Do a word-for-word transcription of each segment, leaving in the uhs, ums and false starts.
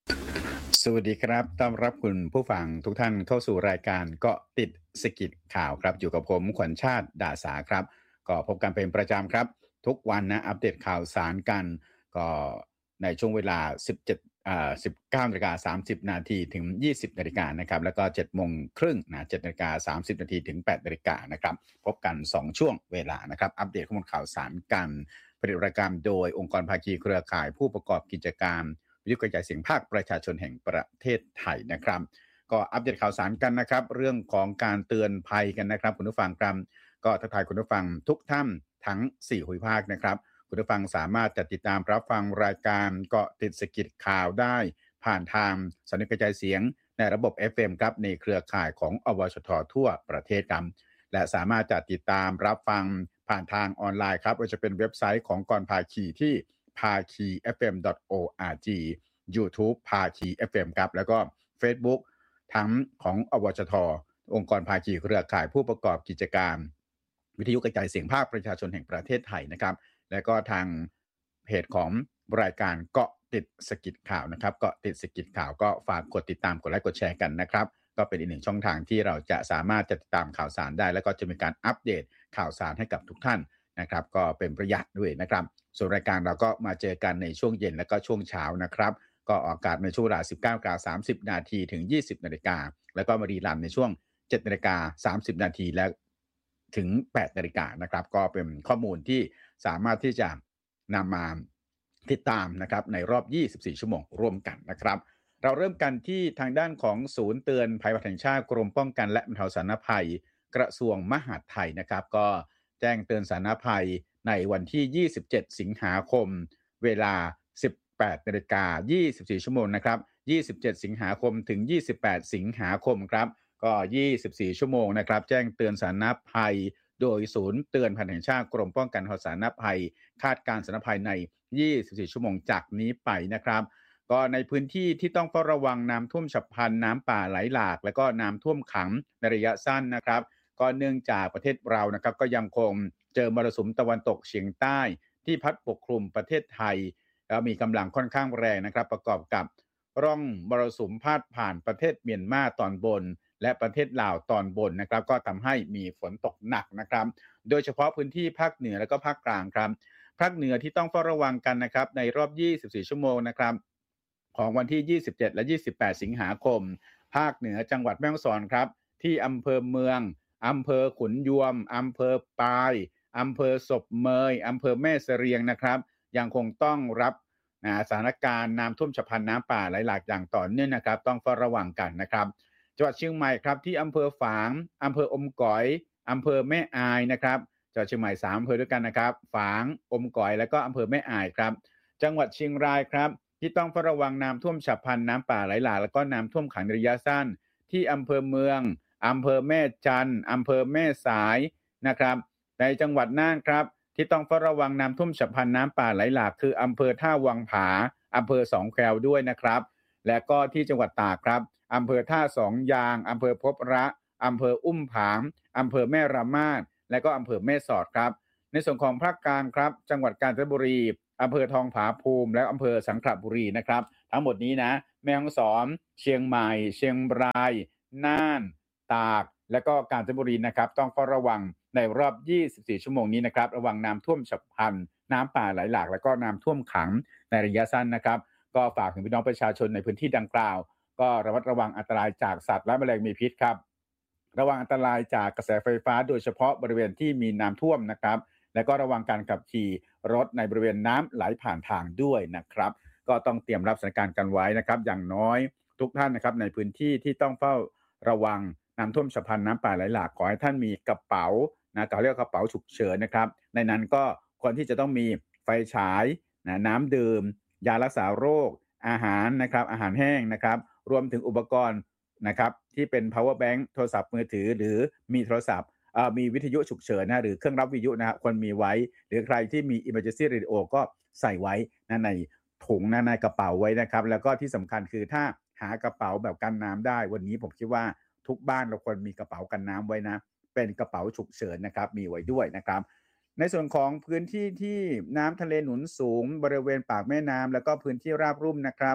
สวัสดีครับต้อนรับคุณผู้ฟังทุกท่านเข้าสู่รายการเกาะติดสะกิดข่าวครับอยู่กับผมขวัญชาติด่าสาครับก็พบกันเป็นประจำครับทุกวันนะอัปเดตข่าวสารกันก็ในช่วงเวลาสิบเจ็ดอ่าสิบเก้านาฬิกาสามสิบนาทีถึงยี่สิบนาฬิกานะครับแล้วก็เจ็ดโมงครึ่งนะเจ็ดนาฬิกาสามสิบนาทีถึงแปดนาฬิกานะครับพบกันสองช่วงเวลานะครับอัปเดตข้อมูลข่าวสารกันผลิตรายการโดยองค์กรภาคีเครือข่ายผู้ประกอบกิจการ วิทยุกระจายเสียงภาคประชาชนแห่งประเทศไทยนะครับก็อัปเดตข่าวสารกันนะครับเรื่องของการเตือนภัยกันนะครับคุณผู้ฟังครับก็ทักทายคุณผู้ฟังทุกท่านทั้งสี่ภูมิภาคนะครับคุณผู้ฟังสามารถจะติดตามรับฟังรายการเกาะติดสะกิดข่าวได้ผ่านทางสถานีกระจายเสียงในระบบ เอฟ เอ็ม ครับในเครือข่ายของอวชททั่วประเทศครับและสามารถจะติดตามรับฟังผ่านทางออนไลน์ครับว่าจะเป็นเว็บไซต์ของกรภาคีที่ ภาคี เอฟ เอ็ม ดอท โอ อาร์ จี YouTube ภาคี เอฟ เอ็ม ครับแล้วก็ Facebook ทั้งของอวชทองค์กรภาคีเครือข่ายผู้ประกอบกิจการวิทยุกระจายเสียงภาคประชาชนแห่งประเทศไทยนะครับและก็ทางเพจของรายการเกาะติดสะกิดข่าวนะครับเกาะติดสะกิดข่าวก็ฝากกดติดตามกดไลค์กดแชร์กันนะครับก็เป็นอีกหนึ่งช่องทางที่เราจะสามารถจะติดตามข่าวสารได้แล้วก็จะมีการอัปเดตข่าวสารให้กับทุกท่านนะครับก็เป็นประหยัดด้วยนะครับส่วนรายการเราก็มาเจอกันในช่วงเย็นและก็ช่วงเช้านะครับก็ออกอากาศในช่วงเวลา สิบเก้านาฬิกาสามสิบนาทีถึง ยี่สิบนาฬิกาแล้วก็มารีรันในช่วง เจ็ดนาฬิกาสามสิบนาทีและถึง แปดนาฬิกานะครับก็เป็นข้อมูลที่สามารถที่จะนำมาติดตามนะครับในรอบ ยี่สิบสี่ ชั่วโมงร่วมกันนะครับเราเริ่มกันที่ทางด้านของศูนย์เตือนภัยพิบัติแห่งชาติกรมป้องกันและบรรเทาสาธารณภัยกระทรวงมหาดไทยนะครับก็แจ้งเตือนสาธารณภัยในวันที่ ยี่สิบเจ็ด สิงหาคมเวลา สิบแปดนาฬิกายี่สิบสี่ ชั่วโมงนะครับ ยี่สิบเจ็ด สิงหาคมถึง ยี่สิบแปด สิงหาคมครับก็ ยี่สิบสี่ ชั่วโมงนะครับแจ้งเตือนสาธารณภัยโดยศูนย์เตือนภัยแห่งชาติกรมป้องกันและบรรเทาสาธารณภัยคาดการณ์สาธารณภัยใน ยี่สิบสี่ ชั่วโมงจากนี้ไปนะครับก็ในพื้นที่ที่ต้องเฝ้าระวังน้ำท่วมฉับพลันน้ำป่าไหลหลากและก็น้ำท่วมขังในระยะสั้นนะครับก็เนื่องจากประเทศเรานะครับก็ยังคงเจอมรสุมตะวันตกเฉียงใต้ที่พัดปกคลุมประเทศไทยแล้วมีกำลังค่อนข้างแรงนะครับประกอบกับร่องมรสุมพาดผ่านประเทศเมียนมาตอนบนและประเทศลาวตอนบนนะครับก็ทำให้มีฝนตกหนักนะครับโดยเฉพาะพื้นที่ภาคเหนือและก็ภาคกลางครับภาคเหนือที่ต้องเฝ้าระวังกันนะครับในรอบ ยี่สิบสี่ ชั่วโมงนะครับของวันที่ ยี่สิบเจ็ด และ ยี่สิบแปด สิงหาคมภาคเหนือจังหวัดแม่ฮ่องสอนครับที่อำเภอเมืองอำเภอขุนยวมอำเภอปายอำเภอศพเมยอำเภอแม่เสรียงนะครับยังคงต้องรับสถานการณ์น้ำท่วมฉับพลันน้ำป่าไหลหลากอย่างต่อเนื่องนะครับต้องเฝ้าระวังกันนะครับจังหวัดเชียงใหม่ครับที่อำเภอฝางอำเภออมก๋อยอำเภอแม่อายนะครับจังหวัดเชียงใหม่สามอำเภอด้วยกันนะครับฝางอมก๋อยและก็อำเภอแม่อายครับจังหวัดเชียงรายครับที่ต้องเฝ้าระวังน้ำท่วมฉับพลันน้ำป่าไหลหลากและก็น้ำท่วมขังในระยะสั้นที่อำเภอเมืองอำเภอแม่จันทร์อำเภอแม่สายนะครับในจังหวัดน่านครับที่ต้องเฝ้าระวังน้ำท่วมฉับพลันน้ำป่าไหลหลากคืออำเภอท่าวังผาอำเภอสองแควด้วยนะครับและก็ที่จังหวัดตากครับอำเภอท่าสองยางอำเภอพบระอำเภออุ้มผางอำเภอแม่ระมาดและก็อำเภอแม่สอดครับในส่วนของภาคกลางครับจังหวัดกาญจนบุรีอำเภอทองผาภูมิและอำเภอสังขละบุรีนะครับทั้งหมดนี้นะแม่ฮ่องสอนเชียงใหม่เชียงรายน่านตากและก็กาญจนบุรีนะครับต้องเฝ้าระวังในรอบ ยี่สิบสี่ ชั่วโมงนี้นะครับระวังน้ำท่วมฉับพลันน้ำป่าไหลหลากและก็น้ำท่วมขังในระยะสั้นนะครับก็ฝากถึงพี่น้องประชาชนในพื้นที่ดังกล่าวก็ระมัดระวังอันตรายจากสัตว์และแมลงมีพิษครับระวังอันตรายจากกระแสไฟฟ้าโดยเฉพาะบริเวณที่มีน้ำท่วมนะครับและก็ระวังการขับขี่รถในบริเวณน้ำไหลผ่านทางด้วยนะครับก็ต้องเตรียมรับสถานการณ์กันไว้นะครับอย่างน้อยทุกท่านนะครับในพื้นที่ที่ต้องเฝ้าระวังน้ำท่วมฉับพลันน้ำป่าไหลหลากขอให้ท่านมีกระเป๋านะเขาเรียกกระเป๋าฉุกเฉินนะครับในนั้นก็ควรที่จะต้องมีไฟฉายนะน้ำดื่มยารักษาโรคอาหารนะครับอาหารแห้งนะครับรวมถึงอุปกรณ์นะครับที่เป็น power bank โทรศัพท์มือถือหรือมีโทรศัพท์มีวิทยุฉุกเฉินนะหรือเครื่องรับวิทยุนะครับควรมีไว้หรือใครที่มี emergency radio ก็ใส่ไว้นะในถุงนะในกระเป๋าไว้นะครับแล้วก็ที่สำคัญคือถ้าหากระเป๋าแบบกันน้ำได้วันนี้ผมคิดว่าทุกบ้านเราควรมีกระเป๋ากันน้ำไว้นะเป็นกระเป๋าฉุกเฉินนะครับมีไว้ด้วยนะครับในส่วนของพื้นที่ที่น้ำทะเลหนุนสูงบริเวณปากแม่น้ำแล้วก็พื้นที่ราบรุ่มนะครับ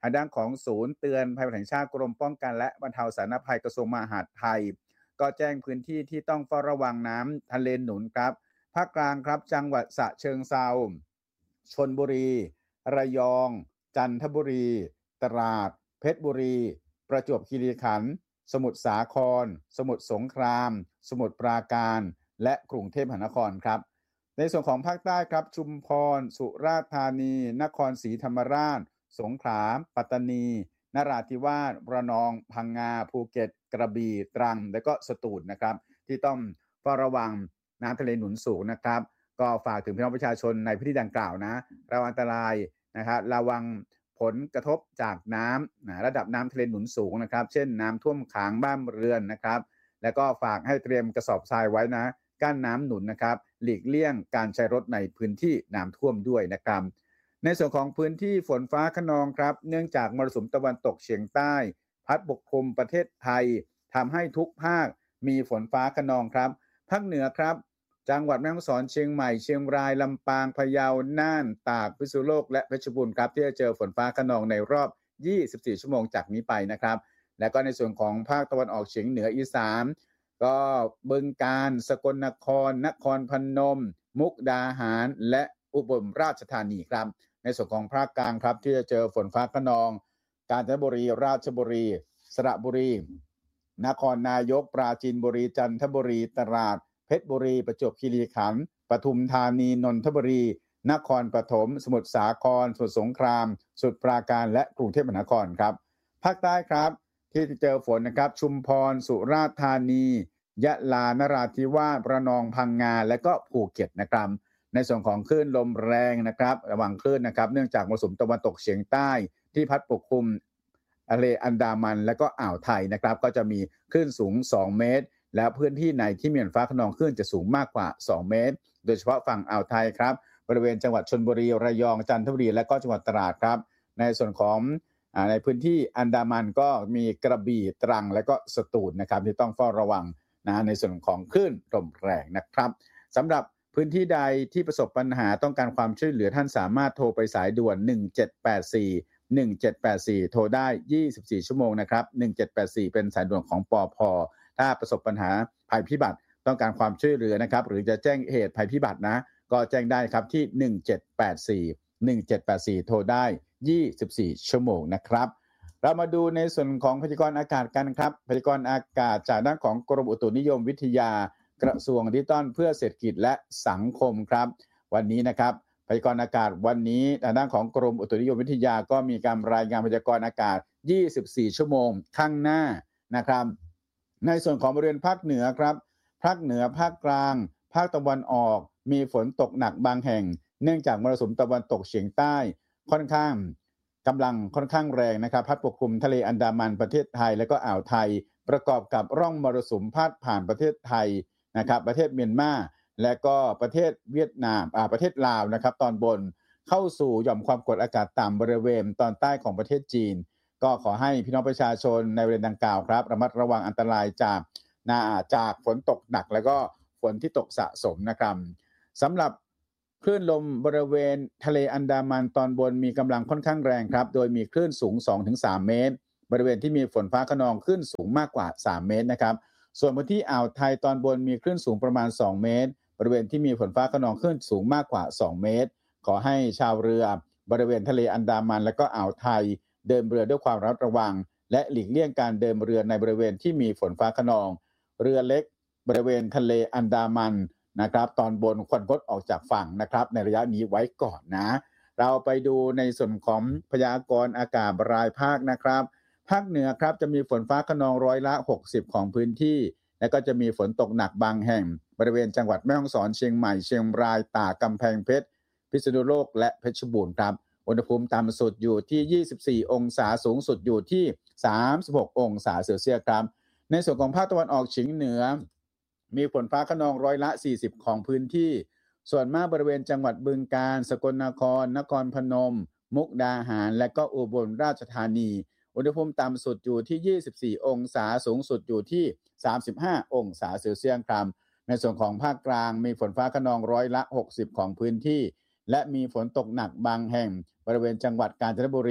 ทางด้านของศูนย์เตือนภัยแห่งชาติกรมป้องกันและบรรเทาสาธารณภัยกระทรวงมหาดไทยก็แจ้งพื้นที่ที่ต้องเฝ้าระวังน้ำทะเลหนุนครับภาคกลางครับจังหวัดฉะเชิงเทราชลบุรีระยองจันทบุรีตราดเพชรบุรีประจวบคีรีขันธ์สมุทรสาครสมุทรสงครามสมุทรปราการและกรุงเทพมหานครครับในส่วนของภาคใต้ครับชุมพรสุราษฎร์ธานีนครศรีธรรมราชสงขลาปัตตานีนราธิวาสระนองพังงาภูเก็ตกระบี่ตรังและก็สตูลนะครับที่ต้องเฝ้าระวังน้ำทะเลหนุนสูงนะครับก็ฝากถึงพี่น้องประชาชนในพื้นที่ดังกล่าวนะระวังอันตรายนะครับระวังผลกระทบจากน้ำนะระดับน้ำทะเลหนุนสูงนะครับเช่นน้ำท่วมขังบ้านเรือนนะครับแล้วก็ฝากให้เตรียมกระสอบทรายไว้นะกั้นน้ำหนุนนะครับหลีกเลี่ยงการใช้รถในพื้นที่น้ำท่วมด้วยนะครับในส่วนของพื้นที่ฝนฟ้าคะนองครับเนื่องจากมรสุมตะวันตกเฉียงใต้พัดปกคลุมประเทศไทยทำให้ทุกภาคมีฝนฟ้าคะนองครับภาคเหนือครับจังหวัดแม่ฮ่องสอนเชียงใหม่เชียงรายลำปางพะเยาน่านตากพิษณุโลกและเพชรบูรณ์ครับที่จะเจอฝนฟ้าคะนองในรอบยี่สิบสี่ชั่วโมงจากนี้ไปนะครับและก็ในส่วนของภาคตะวันออกเฉียงเหนืออีสานก็บึงกาฬสกลนครนครพนมมุกดาหารและอุบลราชธานีครับในส่วนของภาคกลางครับที่จะเจอฝนฟ้าคะนองกาญจนบุรีราชบุรีสระบุรีนครนายกปราจีนบุรีจันทบุรีตราดเพชรบุรีประจวบคีรีขันธ์ปทุมธานีนนทบุรีนครปฐมสมุทรสาครสมุทรสงครามสมุทรปราการและกรุงเทพมหานครครับภาคใต้ครับที่จะเจอฝนนะครับชุมพรสุราษฎร์ธานียะลานราธิวาสระนองพังงาและก็ภูเก็ตนะครับในส่วนของคลื่นลมแรงนะครับระวังคลื่นนะครับเนื่องจากมรสุมตะวันตกเฉียงใต้ที่พัดปกคลุมทะเลอันดามันและก็อ่าวไทยนะครับก็จะมีคลื่นสูงสองเมตรและพื้นที่ไหนที่มีฝนฟ้าคะนองคลื่นจะสูงมากกว่าสองเมตรโดยเฉพาะฝั่งอ่าวไทยครับบริเวณจังหวัดชลบุรีระยองจันทบุรีและก็จังหวัดตราดครับในส่วนของในพื้นที่อันดามันก็มีกระบี่ตรังและก็สตูลนะครับที่ต้องเฝ้าระวังนะในส่วนของคลื่นลมแรงนะครับสำหรับพื้นที่ใดที่ประสบปัญหาต้องการความช่วยเหลือท่านสามารถโทรไปสายด่วนหนึ่งเจ็ดแปดสี่ หนึ่งเจ็ดแปดสี่โทรได้ยี่สิบสี่ชั่วโมงนะครับหนึ่งเจ็ดแปดสี่เป็นสายด่วนของปภ.ถ้าประสบปัญหาภัยพิบัติต้องการความช่วยเหลือนะครับหรือจะแจ้งเหตุภัยพิบัตินะก็แจ้งได้ครับที่หนึ่งเจ็ดแปดสี่ หนึ่งเจ็ดแปดสี่โทรได้ยี่สิบสี่ชั่วโมงนะครับเรามาดูในส่วนของพยากรณ์อากาศกันครับพยากรณ์อากาศจากด้านของกรมอุตุนิยมวิทยากระทรวงดิจิทัลเพื่อเศรษฐกิจและสังคมครับวันนี้นะครับพยากรณ์อากาศวันนี้ทางด้านของกรมอุตุนิยมวิทยาก็มีการรายงานพยากรณ์อากาศยี่สิบสี่ชั่วโมงข้างหน้านะครับในส่วนของบริเวณภาคเหนือครับภาคเหนือภาคกลางภาคตะวันออกมีฝนตกหนักบางแห่งเนื่องจากมรสุมตะวันตกเฉียงใต้ค่อนข้างกำลังค่อนข้างแรงนะครับพัดปกคลุมทะเลอันดามันประเทศไทยและก็อ่าวไทยประกอบกับร่องมรสุมพาดผ่านประเทศไทยนะครับประเทศเมียนมาและก็ประเทศเวียดนามอ่าประเทศลาวนะครับตอนบนเข้าสู่หย่อมความกดอากาศต่ำบริเวณตอนใต้ของประเทศจีนก็ขอให้พี่น้องประชาชนในบริเวณดังกล่าวครับระมัดระวังอันตรายจากนาจากฝนตกหนักแล้วก็ฝนที่ตกสะสมนะครับสำหรับคลื่นลมบริเวณทะเลอันดามันตอนบนมีกำลังค่อนข้างแรงครับโดยมีคลื่นสูง สองถึงสาม เมตรบริเวณที่มีฝนฟ้าคะนองคลื่นสูงมากกว่าสามเมตรนะครับส่วนพื้นที่อ่าวไทยตอนบนมีคลื่นสูงประมาณสองเมตรบริเวณที่มีฝนฟ้าคะนองคลื่นสูงมากกว่าสองเมตรขอให้ชาวเรือบริเวณทะเลอันดามันและก็อ่าวไทยเดินเรือด้วยความระมัดระวังและหลีกเลี่ยงการเดินเรือในบริเวณที่มีฝนฟ้าคะนองเรือเล็กบริเวณทะเลอันดามันนะครับตอนบนควรงดออกจากฝั่งนะครับในระยะนี้ไว้ก่อนนะเราไปดูในส่วนของพยากรณ์อากาศรายภาคนะครับภาคเหนือครับจะมีฝนฟ้าคะนองร้อยละหกสิบของพื้นที่และก็จะมีฝนตกหนักบางแห่งบริเวณจังหวัดแม่ฮ่องสอนเชียงใหม่เชียงรายตากกำแพงเพชรพิษณุโลกและเพชรบูรณ์ครับอุณหภูมิต่ำสุดอยู่ที่ยี่สิบสี่องศาสูงสุดอยู่ที่สามสิบหกองศาเซลเซียสครับในส่วนของภาคตะวันออกเฉียงเหนือมีฝนฟ้าคะนองร้อยละสี่สิบของพื้นที่ส่วนมากบริเวณจังหวัดบึงกาฬสกลนครนครพนมมุกดาหารและก็อุบลราชธานีอุณหภูมิต่ำสุดอยู่ที่ยี่สิบสี่องศาสูงสุดอยู่ที่สามสิบห้าองศาเซลเซียสครับในส่วนของภาคกลางมีฝนฟ้าคะนองร้อยละหกสิบของพื้นที่และมีฝนตกหนักบางแห่งบริเวณจังหวัดกาญจนบุรี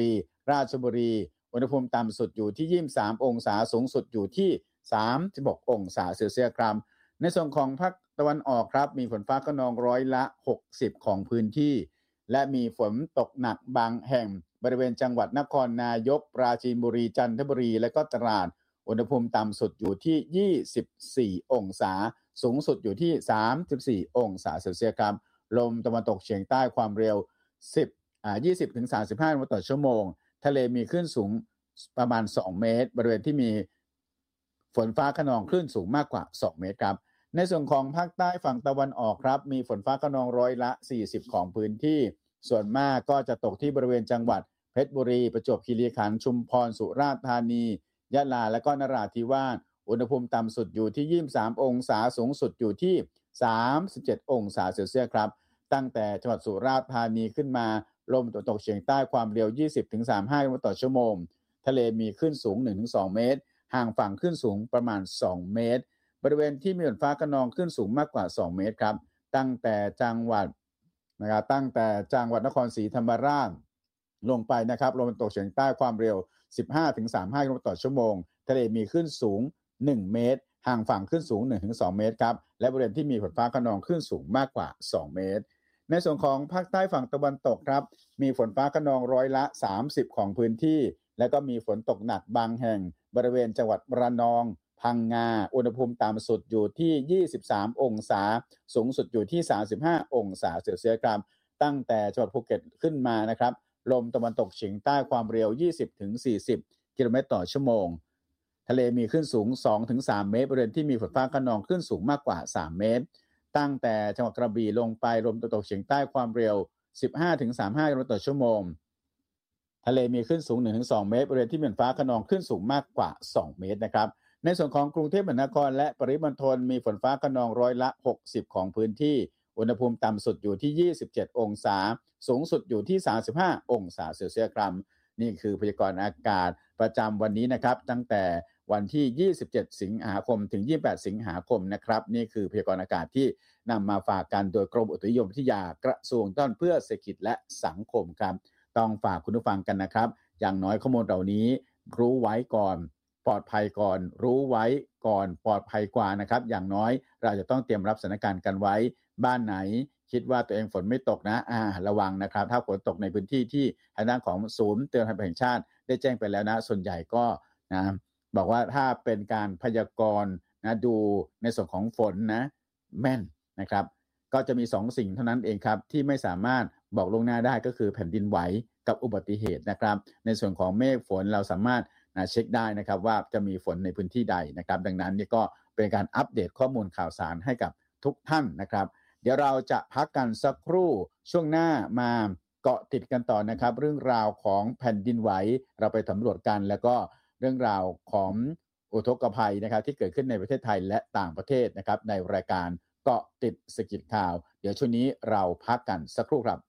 ราชบุรีอุณหภูมิต่ำสุดอยู่ที่ยี่สิบสามองศาสูงสุดอยู่ที่สามสิบหกองศาเซลเซียสครับในส่วนของภาคตะวันออกครับมีฝนฟ้าคะนองร้อยละหกสิบของพื้นที่และมีฝนตกหนักบางแห่งบริเวณจังหวัดนครนายกปราจีนบุรีจันทบุรีและก็ตราดอุณหภูมิต่ำสุดอยู่ที่ยี่สิบสี่องศาสูงสุดอยู่ที่สามสิบสี่องศาเซลเซียสครับลมตะวันตกเฉียงใต้ความเร็วสิบอ่ายี่สิบถึงสามสิบห้ากิโลเมตรต่อชั่วโมงทะเลมีคลื่นสูงประมาณสองเมตรบริเวณที่มีฝนฟ้าคะนองคลื่นสูงมากกว่าสองเมตรครับในส่วนของภาคใต้ฝั่งตะวันออกครับมีฝนฟ้าคะนองร้อยละสี่สิบของพื้นที่ส่วนมากก็จะตกที่บริเวณจังหวัดเพชรบุรีประจวบคีรีขันธ์ชุมพรสุราษฎร์ธานียะลาและก็นราธิวาสอุณหภูมิต่ำสุดอยู่ที่ยี่สิบสามองศาสูงสุดอยู่ที่สามสิบเจ็ดองศาเซลเซียสครับตั้งแต่จังหวัดสุราษฎร์ธานีขึ้นมาลมตะวันตกเฉียงใต้ความเร็ว ยี่สิบถึงสามสิบห้า กิโลเมตรต่อชั่วโมงทะเลมีคลื่นสูง หนึ่งถึงสอง เมตรห่างฝั่งคลื่นสูงประมาณสองเมตรบริเวณที่มีฝนฟ้าคะนองคลื่นสูงมากกว่าสองเมตรครับตั้งแต่จังหวัดนะครับตั้งแต่จังหวัดนครศรีธรรมราชลงไปนะครับลมตะวันตกเฉียงใต้ความเร็ว สิบห้าถึงสามสิบห้า กิโลเมตรต่อชั่วโมงทะเลมีคลื่นสูงหนึ่งเมตรห่างฝั่งคลื่นสูง หนึ่งถึงสอง เมตรครับและบริเวณที่มีฝนฟ้าคะนองคลื่นสูงมากกว่าสองเมตรในส่วนของภาคใต้ฝั่งตะวันตกครับมีฝนฟ้าคะนองร้อยละสามสิบของพื้นที่และก็มีฝนตกหนักบางแห่งบริเวณจังหวัดระนองพังงาอุณหภูมิต่ำสุดอยู่ที่ยี่สิบสามองศาสูงสุดอยู่ที่สามสิบห้าองศาเซลเซียสครับตั้งแต่จังหวัดภูเก็ตขึ้นมานะครับลมตะวันตกเฉียงใต้ความเร็ว ยี่สิบถึงสี่สิบ กิโลเมตรต่อชั่วโมงทะเลมีคลื่นสูง สองถึงสาม เมตรบริเวณที่มีฝนฟ้าคะนองคลื่นสูงมากกว่าสามเมตรตั้งแต่จังหวัดกระบี่ลงไปลมตะวันตกเฉียงใต้ความเร็ว สิบห้าถึงสามสิบห้า กิโลเมตรต่อชั่วโมงทะเลมีคลื่นสูง หนึ่งถึงสอง เมตรบริเวณที่มีฝนฟ้าคะนองคลื่นสูงมากกว่าสองเมตรนะครับในส่วนของกรุงเทพมหานครและปริมณฑลมีฝนฟ้าคะนองร้อยละหกสิบของพื้นที่อุณหภูมิต่ำสุดอยู่ที่ยี่สิบเจ็ดองศาสูงสุดอยู่ที่สามสิบห้าองศาเซลเซียสครับนี่คือพยากรณ์อากาศประจำวันนี้นะครับตั้งแต่วันที่ยี่สิบเจ็ดสิงหาคมถึงยี่สิบแปดสิงหาคมนะครับนี่คือพยากรณ์อากาศที่นำมาฝากกันโดยกรมอุตุนิยมวิทยากระทรวงต้นเพื่อเศรษฐกิจและสังคมครับต้องฝากคุณผู้ฟังกันนะครับอย่างน้อยข้อมูลเหล่านี้รู้ไว้ก่อนปลอดภัยก่อนรู้ไว้ก่อนปลอดภัยกว่านะครับอย่างน้อยเราจะต้องเตรียมรับสถานการณ์กันไว้บ้านไหนคิดว่าตัวเองฝนไม่ตกนะอ่าระวังนะครับถ้าฝนตกในพื้นที่ที่ทางด้านของศูนย์เตือนภัยแห่งชาติได้แจ้งไปแล้วนะส่วนใหญ่ก็นะบอกว่าถ้าเป็นการพยากรณ์นะดูในส่วนของฝนนะแม่นนะครับก็จะมีสองสิ่งเท่านั้นเองครับที่ไม่สามารถบอกล่วงหน้าได้ก็คือแผ่นดินไหวกับอุบัติเหตุนะครับในส่วนของเมฆฝนเราสามารถนะเช็คได้นะครับว่าจะมีฝนในพื้นที่ใดนะครับดังนั้นนี่ก็เป็นการอัปเดตข้อมูลข่าวสารให้กับทุกท่านนะครับเดี๋ยวเราจะพักกันสักครู่ช่วงหน้ามาเกาะติดกันต่อนะครับเรื่องราวของแผ่นดินไหวเราไปสำรวจกันแล้วก็เรื่องราวของอุทกภัยนะครับที่เกิดขึ้นในประเทศไทยและต่างประเทศนะครับในรายการเกาะติดเศรษฐกิจข่าวเดี๋ยวช่วงนี้เราพักกันสักครู่ครับ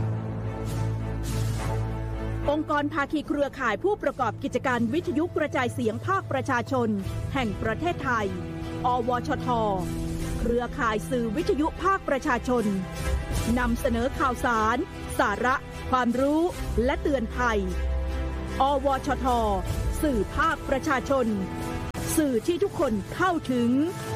องค์กรภาคีเครือข่ายผู้ประกอบกิจการวิทยุกระจายเสียงภาคประชาชนแห่งประเทศไทยอวชทเครือข่ายสื่อวิทยุภาคประชาชนนำเสนอข่าวสารสาระความรู้และเตือนภัยอวชทสื่อภาคประชาชนสื่อที่ทุกคนเข้าถึง